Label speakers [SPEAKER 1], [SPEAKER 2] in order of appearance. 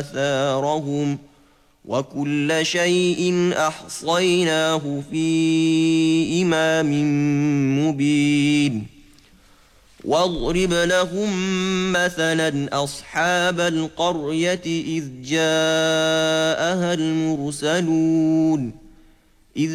[SPEAKER 1] آثارهم وكل شيء أحصيناه في إمام مبين واضرب لهم مثلا أصحاب القرية إذ جاءها المرسلون